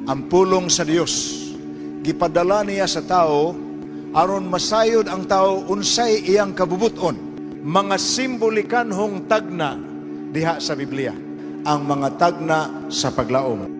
ang pulong sa Dios. Gipadala niya sa tao aron masayod ang tao unsay iyang kabubuton. Mga simbolikanhong tagna diha sa Biblia, ang mga tagna sa paglaom.